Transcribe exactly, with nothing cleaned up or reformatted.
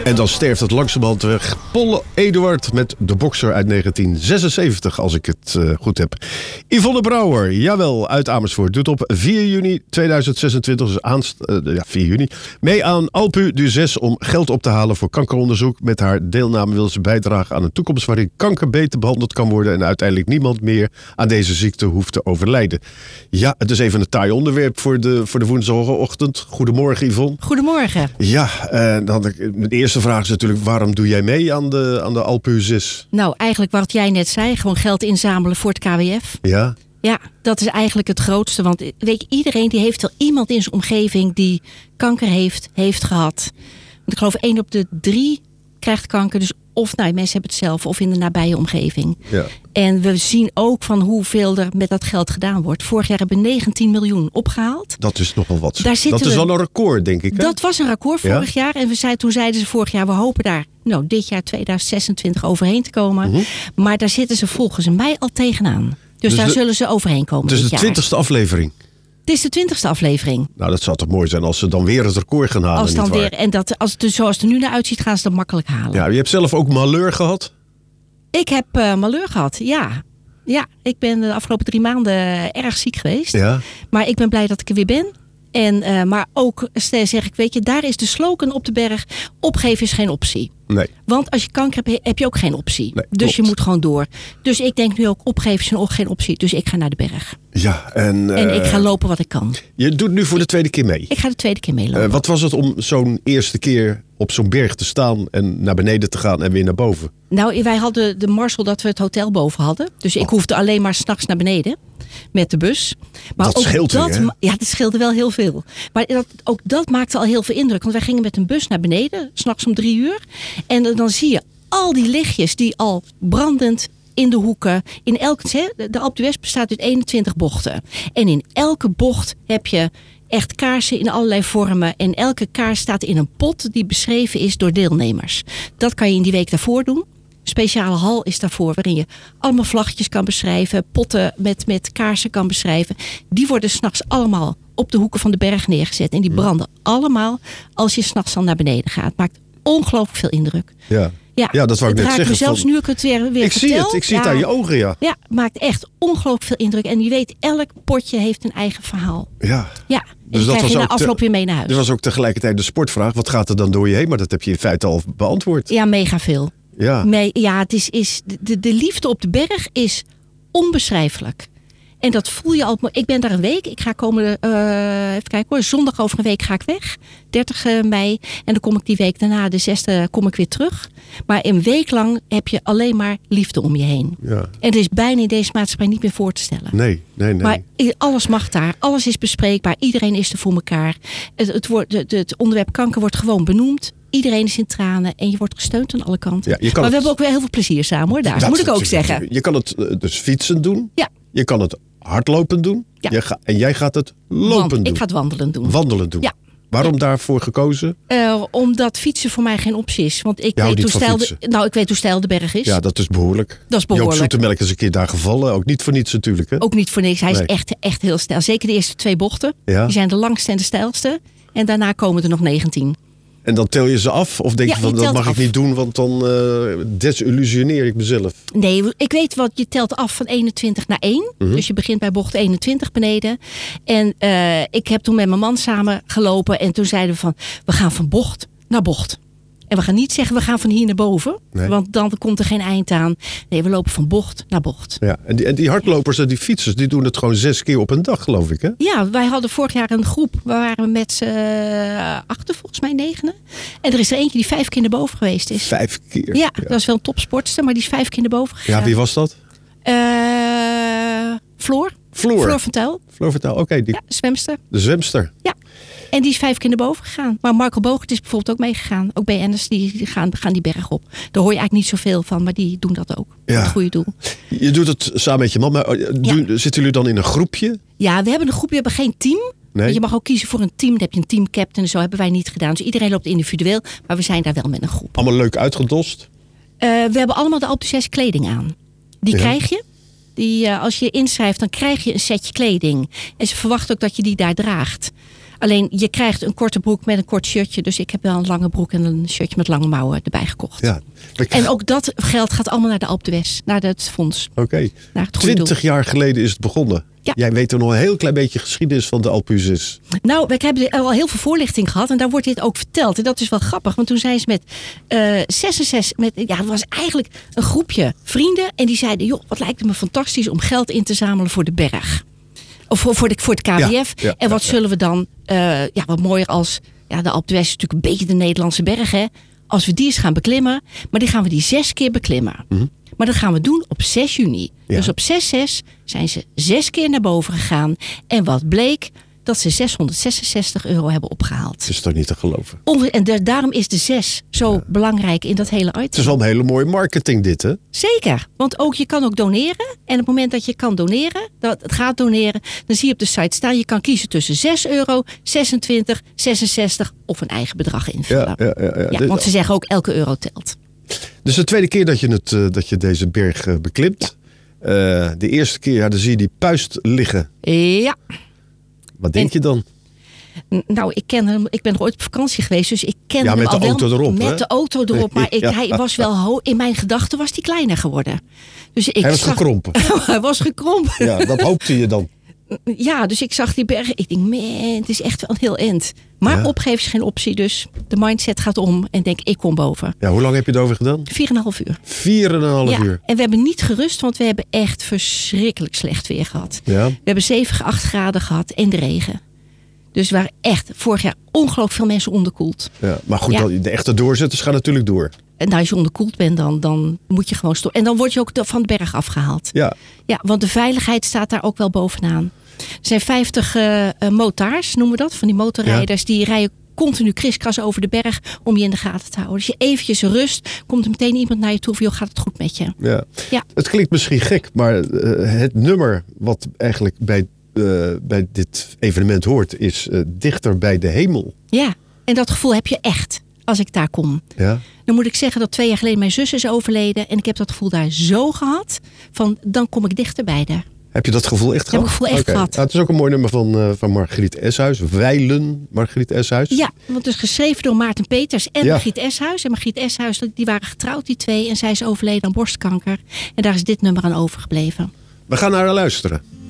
En dan sterft het langzamerhand weg. Paul Eduard met De Bokser uit negentien zesenzeventig, als ik het uh, goed heb. Yvonne Brouwer, jawel, uit Amersfoort, doet op vier juni tweeduizend zesentwintig, dus aanst, uh, ja, vier juni, mee aan Alpe d'Huez om geld op te halen voor kankeronderzoek. Met haar deelname wil ze bijdragen aan een toekomst waarin kanker beter behandeld kan worden en uiteindelijk niemand meer aan deze ziekte hoeft te overlijden. Ja, het is even een taai onderwerp voor de, voor de woensdagochtend. Goedemorgen, Yvonne. Goedemorgen. Ja, uh, dan de, de eerste vraag is natuurlijk, waarom doe jij mee aan de, aan de Alpe d'Huez? Nou, eigenlijk wat jij net zei, gewoon geld inzamelen voor het K W F. Ja? Ja, dat is eigenlijk het grootste. Want weet je, iedereen die heeft wel iemand in zijn omgeving die kanker heeft, heeft gehad. Want ik geloof één op de drie krijgt kanker. Dus of nou, mensen hebben het zelf of in de nabije omgeving. Ja. En we zien ook van hoeveel er met dat geld gedaan wordt. Vorig jaar hebben we negentien miljoen opgehaald. Dat is nogal wat. Daar dat is we, wel een record, denk ik. Hè? Dat was een record vorig ja? jaar. En we zei, toen zeiden ze vorig jaar, we hopen daar nou, dit jaar tweeduizend zesentwintig overheen te komen. Mm-hmm. Maar daar zitten ze volgens mij al tegenaan. Dus, dus daar de, zullen ze overheen komen. Het is de twintigste aflevering. Het is de twintigste aflevering. Nou, dat zou toch mooi zijn als ze dan weer het record gaan halen. Als dan weer, en dat, als het, zoals het er nu naar uitziet, gaan ze dat makkelijk halen. Ja, je hebt zelf ook malheur gehad? Ik heb uh, malheur gehad, ja. Ja, ik ben de afgelopen drie maanden erg ziek geweest. Ja. Maar ik ben blij dat ik er weer ben. En, uh, maar ook zeg ik, weet je, daar is de slogan op de berg. Opgeven is geen optie. Nee. Want als je kanker hebt, heb je ook geen optie. Nee, dus klopt. je moet gewoon door. Dus ik denk nu ook, opgeven is ook geen optie. Dus ik ga naar de berg. Ja, en, uh, en ik ga lopen wat ik kan. Je doet nu voor de tweede keer mee. Ik ga de tweede keer meelopen. Uh, wat was het om zo'n eerste keer op zo'n berg te staan en naar beneden te gaan en weer naar boven? Nou, wij hadden de mazzel dat we het hotel boven hadden. Dus ik oh. hoefde alleen maar 's nachts naar beneden met de bus. Maar dat ook scheelt dat, weer, hè? Ja, dat scheelde wel heel veel. Maar dat, ook dat maakte al heel veel indruk. Want wij gingen met een bus naar beneden, 's nachts om drie uur. En dan zie je al die lichtjes die al brandend in de hoeken. In elke, de Alpe d'Huez bestaat uit eenentwintig bochten. En in elke bocht heb je echt kaarsen in allerlei vormen. En elke kaars staat in een pot die beschreven is door deelnemers. Dat kan je in die week daarvoor doen. Een speciale hal is daarvoor waarin je allemaal vlaggetjes kan beschrijven. Potten met, met kaarsen kan beschrijven. Die worden 's nachts allemaal op de hoeken van de berg neergezet. En die branden allemaal als je 's nachts dan naar beneden gaat. Maakt ongelooflijk veel indruk. Ja. Ja, ja, dat wou ik net zeggen. Me zelfs van... nu ik het weer, weer ik vertel. zie het, ik zie ja, het aan je ogen, ja. Ja, maakt echt ongelooflijk veel indruk. En je weet, elk potje heeft een eigen verhaal. Ja. Ja, dus en dat krijg je na afloop te... weer mee naar huis. Er was ook tegelijkertijd de sportvraag. Wat gaat er dan door je heen? Maar dat heb je in feite al beantwoord. Ja, mega veel. Ja, Me, ja het is, is, de, de liefde op de berg is onbeschrijfelijk. En dat voel je al. Ik ben daar een week. Ik ga komende, uh, even kijken hoor. Zondag over een week ga ik weg. dertig mei. En dan kom ik die week daarna, de zesde, kom ik weer terug. Maar een week lang heb je alleen maar liefde om je heen. Ja. En het is bijna in deze maatschappij niet meer voor te stellen. Nee, nee, nee. Maar alles mag daar. Alles is bespreekbaar. Iedereen is er voor elkaar. Het, het, wordt, het, het onderwerp kanker wordt gewoon benoemd. Iedereen is in tranen en je wordt gesteund aan alle kanten. Ja, maar we het... hebben ook weer heel veel plezier samen hoor. Daar dat moet ik ook zeggen. Je kan het dus fietsen doen. Ja. Je kan het hardlopen doen. Ja. Je ga, en jij gaat het lopen Want, doen. Ik ga het wandelen doen. Wandelen doen. Ja. Waarom ja. daarvoor gekozen? Uh, omdat fietsen voor mij geen optie is. Want ik, weet weet hoe, steil de, nou, ik weet hoe steil de berg is. Ja, dat is behoorlijk. Dat is behoorlijk. Joop Zoetemelk is een keer daar gevallen. Ook niet voor niets natuurlijk. Hè? Ook niet voor niks. Hij nee. is echt, echt heel steil. Zeker de eerste twee bochten. Ja. Die zijn de langste en de steilste. En daarna komen er nog negentien. En dan tel je ze af? Of denk ja, je van, je dat mag af. ik niet doen, want dan uh, desillusioneer ik mezelf? Nee, ik weet wat, je telt af van eenentwintig naar één. Mm-hmm. Dus je begint bij bocht eenentwintig beneden. En uh, ik heb toen met mijn man samen gelopen. En toen zeiden we van, we gaan van bocht naar bocht. En we gaan niet zeggen, we gaan van hier naar boven. Nee. Want dan komt er geen eind aan. Nee, we lopen van bocht naar bocht. Ja, en, die, en die hardlopers en die fietsers, die doen het gewoon zes keer op een dag, geloof ik, hè? Ja, wij hadden vorig jaar een groep. We waren met z'n uh, achten, volgens mij negenen. En er is er eentje die vijf keer naar boven geweest is. Vijf keer? Ja, ja. Dat is wel een topsportster, maar die is vijf keer naar boven gegaan. Ja, wie was dat? Uh, Floor. Floor? Floor Vertel. Floor Vertel, oké. Okay, die... Ja, de zwemster. De zwemster? Ja. En die is vijf keer naar boven gegaan. Maar Marco Bogert is bijvoorbeeld ook meegegaan. Ook B N'ers die gaan, gaan die berg op. Daar hoor je eigenlijk niet zoveel van, maar die doen dat ook. Ja. Voor het goede doel. Je doet het samen met je man, maar ja. doen, zitten jullie dan in een groepje? Ja, we hebben een groepje, we hebben geen team. Nee. Je mag ook kiezen voor een team. Dan heb je een teamcaptain en zo hebben wij niet gedaan. Dus iedereen loopt individueel, maar we zijn daar wel met een groep. Allemaal leuk uitgedost? Uh, we hebben allemaal de Alpe d'Huez kleding aan. Die ja. krijg je. Die, uh, als je je inschrijft, dan krijg je een setje kleding. En ze verwachten ook dat je die daar draagt. Alleen je krijgt een korte broek met een kort shirtje. Dus ik heb wel een lange broek en een shirtje met lange mouwen erbij gekocht. Ja. En ook dat geld gaat allemaal naar de Alpe d'Huez. Naar het fonds. Oké. Okay. Twintig jaar geleden is het begonnen. Ja. Jij weet er nog een heel klein beetje geschiedenis van de Alpe d'Huez. Nou, we hebben al heel veel voorlichting gehad. En daar wordt dit ook verteld. En dat is wel grappig. Want toen zijn ze met uh, zesenzestig... Met, ja, het was eigenlijk een groepje vrienden. En die zeiden, joh, wat lijkt het me fantastisch om geld in te zamelen voor de berg. Of voor, voor, de, voor het K W F. Ja, ja, en wat ja, zullen we dan... Uh, ja, wat mooier als... Ja, de Alpe d'Huez is natuurlijk een beetje de Nederlandse berg, hè. Als we die eens gaan beklimmen. Maar die gaan we die zes keer beklimmen. Mm-hmm. Maar dat gaan we doen op zes juni. Ja. Dus op zes zes zijn ze zes keer naar boven gegaan. En wat bleek? Dat ze zeshonderdzesenzestig euro hebben opgehaald. Dat is toch niet te geloven? En de, daarom is de zes zo ja. belangrijk in dat hele item. Het is wel een hele mooie marketing dit, hè? Zeker. Want ook je kan ook doneren. En op het moment dat je kan doneren, dat het gaat doneren, dan zie je op de site staan, je kan kiezen tussen zes euro, zesentwintig, zesenzestig of een eigen bedrag invullen. Ja, ja, ja, ja. Ja, want ze zeggen ook elke euro telt. Dus de tweede keer dat je, het, uh, dat je deze berg uh, beklimt. Uh, de eerste keer, ja, dan zie je die puist liggen. Ja. Wat denk en, je dan? Nou, ik, ken hem, ik ben er ooit op vakantie geweest, dus ik ken ja, hem met al de auto wel erop, met hè? de auto erop. Maar ik, ja. hij was wel ho- in mijn gedachten was hij kleiner geworden. Dus ik hij was zag, gekrompen. hij was gekrompen. Ja, dat hoopte je dan. Ja, dus ik zag die bergen. Ik denk, man, het is echt wel een heel end. Maar ja. opgeven is geen optie, dus de mindset gaat om en denk, ik kom boven. Ja, hoe lang heb je het over gedaan? Vier en een half uur. Vier en een half ja, uur. En we hebben niet gerust, want we hebben echt verschrikkelijk slecht weer gehad. Ja. We hebben zeven, acht graden gehad en de regen. Dus we waren echt vorig jaar ongelooflijk veel mensen onderkoeld. Ja, maar goed, ja. de echte doorzetters gaan natuurlijk door. En nou, als je onderkoeld bent, dan, dan moet je gewoon stoppen. En dan word je ook van de berg afgehaald. Ja. Ja, want de veiligheid staat daar ook wel bovenaan. Er zijn vijftig uh, motards, noemen we dat, van die motorrijders. Ja. Die rijden continu kriskras over de berg om je in de gaten te houden. Dus je eventjes rust, komt er meteen iemand naar je toe van, joh, gaat het goed met je? Ja. Ja. Het klinkt misschien gek, maar uh, het nummer wat eigenlijk bij, uh, bij dit evenement hoort, is uh, dichter bij de hemel. Ja, en dat gevoel heb je echt als ik daar kom. Ja. Dan moet ik zeggen dat twee jaar geleden mijn zus is overleden. En ik heb dat gevoel daar zo gehad, van dan kom ik dichter bij haar. Heb je dat gevoel echt gehad? Heb ik gevoel echt okay. gehad. Nou, het is ook een mooi nummer van, uh, van Margriet Eshuis. Wijlen Margriet Eshuis. Ja, want het is geschreven door Maarten Peters en ja. Margriet Eshuis. En Margriet Eshuis, die waren getrouwd, die twee. En zij is overleden aan borstkanker. En daar is dit nummer aan overgebleven. We gaan naar haar luisteren.